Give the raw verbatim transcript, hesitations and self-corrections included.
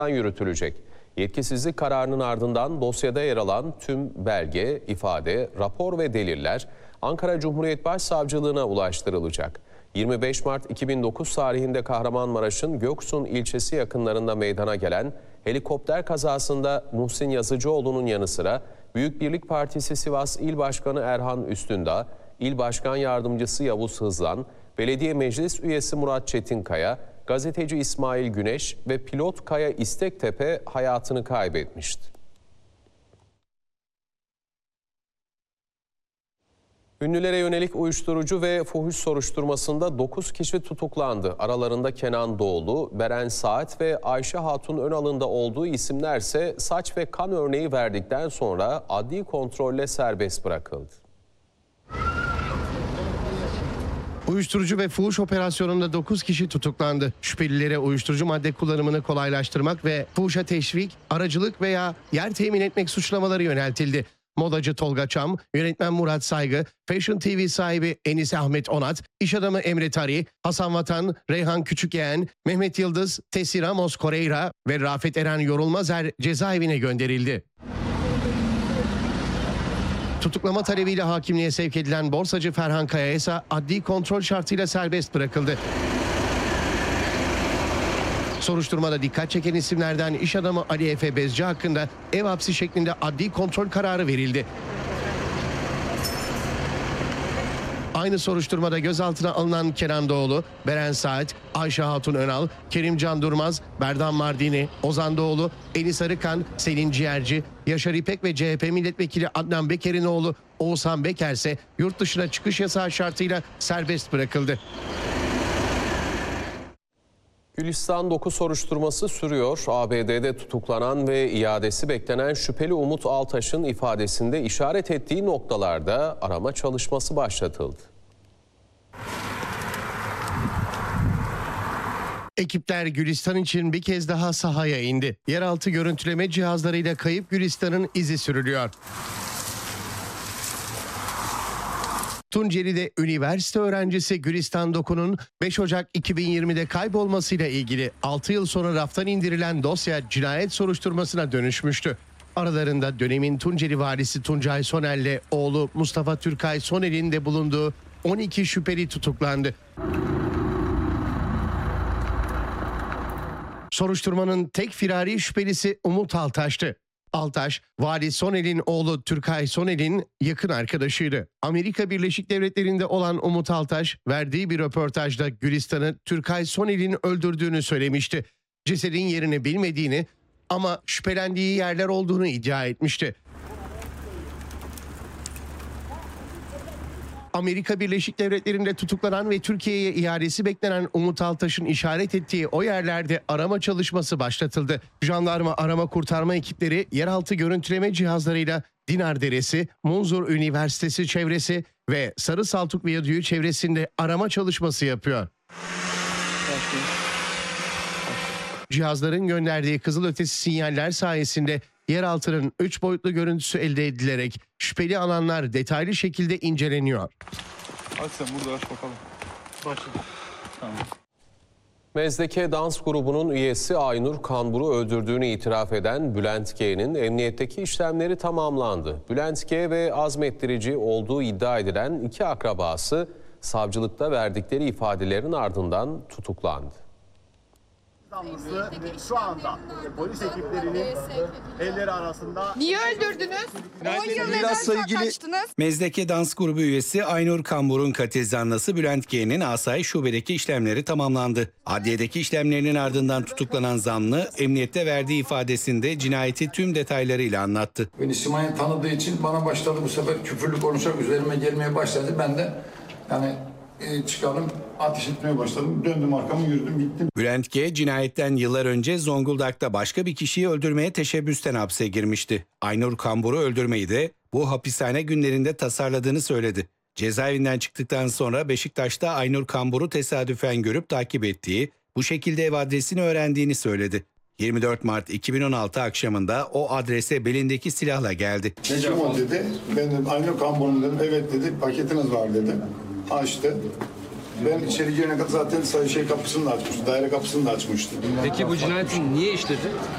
yürütülecek. Yetkisizlik kararının ardından dosyada yer alan tüm belge, ifade, rapor ve deliller Ankara Cumhuriyet Başsavcılığına ulaştırılacak. yirmi beş Mart iki bin dokuz tarihinde Kahramanmaraş'ın Göksun ilçesi yakınlarında meydana gelen helikopter kazasında Muhsin Yazıcıoğlu'nun yanı sıra Büyük Birlik Partisi Sivas İl Başkanı Erhan Üstündağ, İl Başkan Yardımcısı Yavuz Hızlan, Belediye Meclis Üyesi Murat Çetinkaya, gazeteci İsmail Güneş ve pilot Kaya İstektepe hayatını kaybetmişti. Ünlülere yönelik uyuşturucu ve fuhuş soruşturmasında dokuz kişi tutuklandı. Aralarında Kenan Doğulu, Beren Saat ve Ayşe Hatun Önal'ın da olduğu isimlerse saç ve kan örneği verdikten sonra adli kontrolle serbest bırakıldı. Uyuşturucu ve fuhuş operasyonunda dokuz kişi tutuklandı. Şüphelilere uyuşturucu madde kullanımını kolaylaştırmak ve fuhuşa teşvik, aracılık veya yer temin etmek suçlamaları yöneltildi. Modacı Tolga Çam, yönetmen Murat Saygı, Fashion T V sahibi Enis Ahmet Onat, iş adamı Emre Tari, Hasan Vatan, Reyhan Küçükyeğen, Mehmet Yıldız, Tesi Ramos Correira ve Rafet Eren Yorulmazer cezaevine gönderildi. Tutuklama talebiyle hakimliğe sevk edilen borsacı Ferhan Kaya ise adli kontrol şartıyla serbest bırakıldı. Soruşturmada dikkat çeken isimlerden iş adamı Ali Efe Bezci hakkında ev hapsi şeklinde adli kontrol kararı verildi. Aynı soruşturmada gözaltına alınan Kenan Doğulu, Beren Saat, Ayşe Hatun Önal, Kerimcan Durmaz, Berdan Mardini, Ozan Doğulu, Enis Arıkan, Selin Ciğerci, Yaşar İpek ve C H P milletvekili Adnan Beker'in oğlu Oğuzhan Beker ise yurt dışına çıkış yasağı şartıyla serbest bırakıldı. Gülistan dokuz soruşturması sürüyor. A B D'de tutuklanan ve iadesi beklenen şüpheli Umut Altaş'ın ifadesinde işaret ettiği noktalarda arama çalışması başlatıldı. Ekipler Gülistan için bir kez daha sahaya indi. Yeraltı görüntüleme cihazlarıyla kayıp Gülistan'ın izi sürülüyor. Tunceli'de üniversite öğrencisi Gülistan Doku'nun beş Ocak iki bin yirmide kaybolmasıyla ilgili altı yıl sonra raftan indirilen dosya cinayet soruşturmasına dönüşmüştü. Aralarında dönemin Tunceli valisi Tuncay Soner'le oğlu Mustafa Türkay Soner'in de bulunduğu on iki şüpheli tutuklandı. Soruşturmanın tek firari şüphelisi Umut Altaş'tı. Altaş, Vali Soner'in oğlu Türkay Soner'in yakın arkadaşıydı. Amerika Birleşik Devletleri'nde olan Umut Altaş, verdiği bir röportajda Gülistan'ı Türkay Soner'in öldürdüğünü söylemişti. Cesedin yerini bilmediğini ama şüphelendiği yerler olduğunu iddia etmişti. Amerika Birleşik Devletleri'nde tutuklanan ve Türkiye'ye iadesi beklenen Umut Altaş'ın işaret ettiği o yerlerde arama çalışması başlatıldı. Jandarma arama kurtarma ekipleri yeraltı görüntüleme cihazlarıyla Dinar Deresi, Munzur Üniversitesi çevresi ve Sarı Saltuk Viyadüğü çevresinde arama çalışması yapıyor. Cihazların gönderdiği kızılötesi sinyaller sayesinde yeraltının üç boyutlu görüntüsü elde edilerek şüpheli alanlar detaylı şekilde inceleniyor. Hadi sen burada aç bakalım. Başla. Tamam. Mezdeke dans grubunun üyesi Aynur Kambur'u öldürdüğünü itiraf eden Bülent G'nin emniyetteki işlemleri tamamlandı. Bülent G ve azmettirici olduğu iddia edilen iki akrabası savcılıkta verdikleri ifadelerin ardından tutuklandı. Şu anda polis ekiplerinin elleri arasında. Niye öldürdünüz? on yıl Mirasla neden ilgili kaçtınız? Mezdeke dans grubu üyesi Aynur Kambur'un katil zanlısı Bülent G'nin Asayiş Şube'deki işlemleri tamamlandı. Adliyedeki işlemlerinin ardından tutuklanan zanlı emniyette verdiği ifadesinde cinayeti tüm detaylarıyla anlattı. Beni Simay'ı tanıdığı için bana başladı bu sefer küfürlü konuşarak üzerime gelmeye başladı. Ben de yani e, çıkalım ateş etmeye başladım. Döndüm arkamı yürüdüm gittim. Bülent G cinayetten yıllar önce Zonguldak'ta başka bir kişiyi öldürmeye teşebbüsten hapse girmişti. Aynur Kambur'u öldürmeyi de bu hapishane günlerinde tasarladığını söyledi. Cezaevinden çıktıktan sonra Beşiktaş'ta Aynur Kambur'u tesadüfen görüp takip ettiği, bu şekilde ev adresini öğrendiğini söyledi. yirmi dört Mart iki bin on altı akşamında o adrese belindeki silahla geldi. Kim o dedi. Ben dedim Aynur Kambur'un dedim. Evet dedi, paketiniz var dedi. Açtı. Ben içeri girene kadar zaten şey kapısını da açmıştı, daire kapısını da açmıştı. Peki bu cinayeti niye işledi?